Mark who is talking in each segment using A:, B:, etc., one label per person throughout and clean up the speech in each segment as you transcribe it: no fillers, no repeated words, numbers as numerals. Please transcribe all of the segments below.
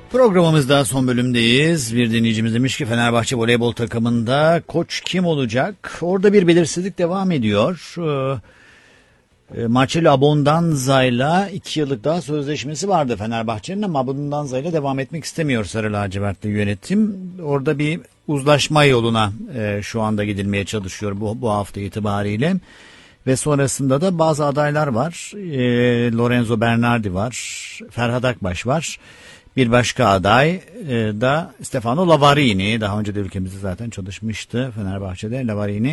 A: Programımızda son bölümdeyiz. Bir dinleyicimiz demiş ki Fenerbahçe voleybol takımında koç kim olacak? Orada bir belirsizlik devam ediyor. Marcelo Abondanza'yla 2 yıllık daha sözleşmesi vardı Fenerbahçe'nin ama Abondanza'yla devam etmek istemiyor Sarı Lacivertli yönetim. Orada bir uzlaşma yoluna şu anda gidilmeye çalışıyor bu hafta itibariyle. Ve sonrasında da bazı adaylar var. Lorenzo Bernardi var, Ferhat Akbaş var. Bir başka aday da Stefano Lavarini. Daha önce de ülkemizde zaten çalışmıştı Fenerbahçe'de Lavarini.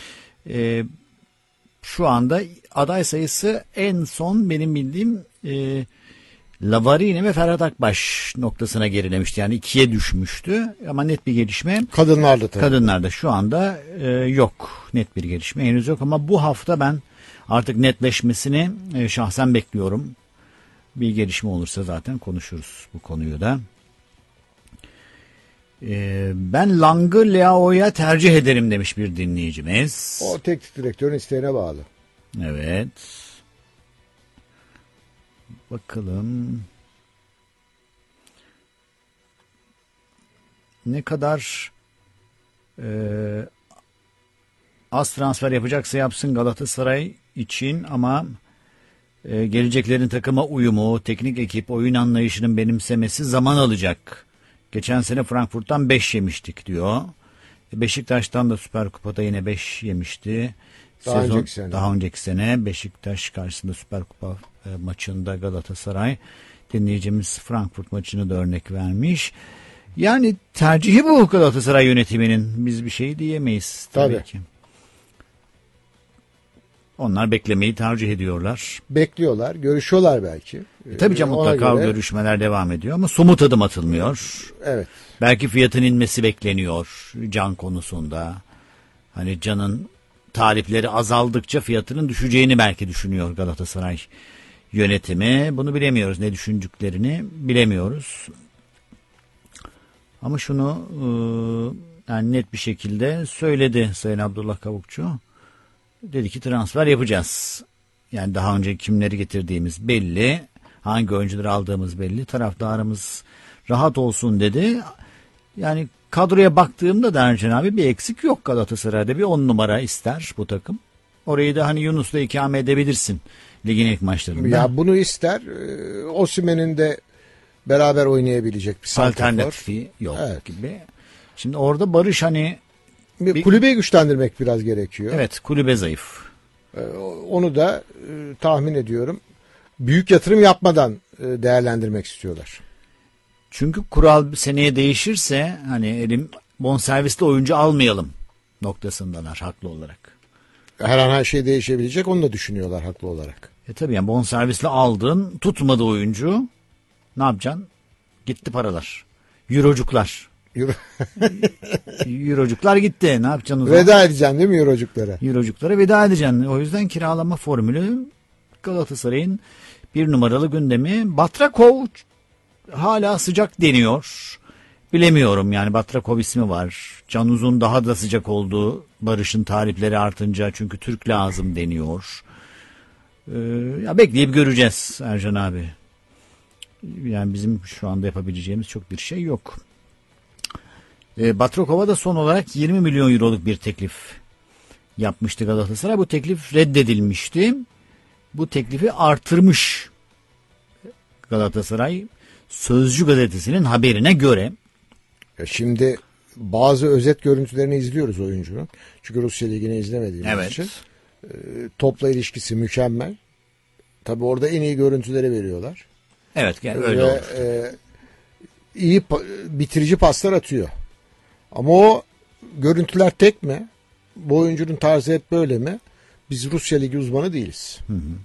A: Şu anda aday sayısı en son benim bildiğim Lavarini ve Ferhat Akbaş noktasına gerilemişti. Yani 2'ye düşmüştü ama net bir gelişme.
B: Kadınlarda tabii.
A: Kadınlarda şu anda yok. Net bir gelişme henüz yok ama bu hafta ben artık netleşmesini şahsen bekliyorum. Bir gelişme olursa zaten konuşuruz bu konuyu da. Ben Lang'ı Leao'ya tercih ederim demiş bir dinleyicimiz.
B: O teknik direktörün isteğine bağlı.
A: Evet. Bakalım. Ne kadar az transfer yapacaksa yapsın Galatasaray için ama geleceklerin takıma uyumu, teknik ekip, oyun anlayışının benimsemesi zaman alacak. Geçen sene Frankfurt'tan 5 yemiştik diyor. Beşiktaş'tan da Süper Kupa'da yine 5 yemişti. Daha önceki sene Beşiktaş karşısında Süper Kupa maçında Galatasaray, dinleyicimiz Frankfurt maçını da örnek vermiş. Yani tercihi bu Galatasaray yönetiminin. Biz bir şey diyemeyiz tabii ki. Onlar beklemeyi tercih ediyorlar.
B: Bekliyorlar, görüşüyorlar belki.
A: Tabii canım mutlaka görüşmeler devam ediyor ama somut adım atılmıyor.
B: Evet.
A: Belki fiyatın inmesi bekleniyor can konusunda. Hani canın talipleri azaldıkça fiyatının düşeceğini belki düşünüyor Galatasaray yönetimi. Bunu bilemiyoruz. Ne düşündüklerini bilemiyoruz. Ama şunu yani net bir şekilde söyledi Sayın Abdullah Kavukçu. Dedi ki transfer yapacağız. Yani daha önce kimleri getirdiğimiz belli. Hangi oyuncuları aldığımız belli. Taraftarımız rahat olsun dedi. Yani kadroya baktığımda da Ercan abi bir eksik yok Galatasaray'da. Bir 10 numara ister bu takım. Orayı da hani Yunus'la ikame edebilirsin ligin ilk maçlarında.
B: Ya bunu ister. Osimhen'in de beraber oynayabilecek bir
A: alternatifi yok gibi. Şimdi orada Barış hani
B: kulübeyi güçlendirmek biraz gerekiyor.
A: Evet, kulübe zayıf.
B: Onu da tahmin ediyorum büyük yatırım yapmadan değerlendirmek istiyorlar.
A: Çünkü kural seneye değişirse hani bonservisli oyuncu almayalım noktasındalar haklı olarak.
B: Her şey değişebilecek, onu da düşünüyorlar haklı olarak.
A: Tabii yani bonservisli aldın, tutmadı oyuncu. Ne yapacaksın? Gitti paralar. Eurocuklar. Eurocuklar gitti. Ne yapacaksın o zaman?
B: Veda edeceksin değil mi Eurocuklara?
A: Eurocuklara veda edeceksin. O yüzden kiralama formülü Galatasaray'ın bir numaralı gündemi. Batrakov hala sıcak deniyor. Bilemiyorum yani Batrakov ismi var. Can Uzun daha da sıcak oldu. Barış'ın talipleri artınca çünkü Türk lazım deniyor. Ya bekleyip göreceğiz Ercan abi. Yani bizim şu anda yapabileceğimiz çok bir şey yok. Batrakov'a da son olarak 20 milyon euroluk bir teklif yapmıştı Galatasaray. Bu teklif reddedilmişti. Bu teklifi artırmış Galatasaray. Sözcü gazetesinin haberine göre.
B: Şimdi bazı özet görüntülerini izliyoruz oyuncunun. Çünkü Rusya Ligi'ni izlemediğimiz için. Topla ilişkisi mükemmel. Tabii orada en iyi görüntüleri veriyorlar.
A: Evet öyle olur.
B: İyi bitirici paslar atıyor. Ama o görüntüler tek mi? Bu oyuncunun tarzı hep böyle mi? Biz Rusya Ligi uzmanı değiliz.